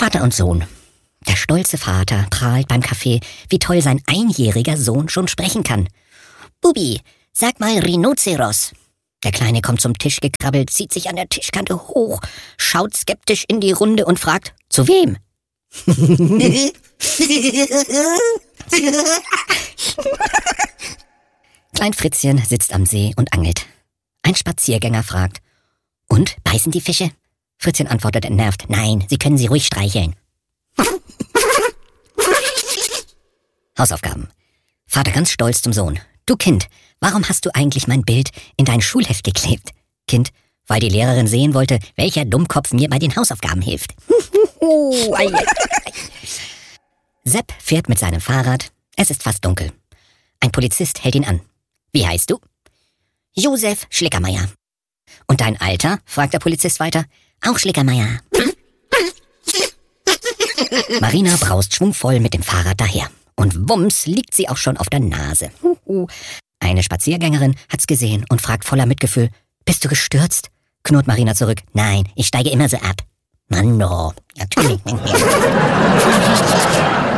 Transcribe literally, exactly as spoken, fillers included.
Vater und Sohn. Der stolze Vater prahlt beim Kaffee, wie toll sein einjähriger Sohn schon sprechen kann. Bubi, sag mal Rhinoceros. Der Kleine kommt zum Tisch gekrabbelt, zieht sich an der Tischkante hoch, schaut skeptisch in die Runde und fragt, zu wem? Klein Fritzchen sitzt am See und angelt. Ein Spaziergänger fragt, und, beißen die Fische? Fritzchen antwortet entnervt, nein, Sie können sie ruhig streicheln. Hausaufgaben. Vater ganz stolz zum Sohn. Du Kind, warum hast du eigentlich mein Bild in dein Schulheft geklebt? Kind, weil die Lehrerin sehen wollte, welcher Dummkopf mir bei den Hausaufgaben hilft. Sepp fährt mit seinem Fahrrad. Es ist fast dunkel. Ein Polizist hält ihn an. Wie heißt du? Josef Schlickermeier. Und dein Alter? Fragt der Polizist weiter. Auch Schlickermeier. Marina braust schwungvoll mit dem Fahrrad daher. Und wumms liegt sie auch schon auf der Nase. Eine Spaziergängerin hat's gesehen und fragt voller Mitgefühl, bist du gestürzt? Knurrt Marina zurück, nein, ich steige immer so ab. Mann, no, natürlich nicht mehr.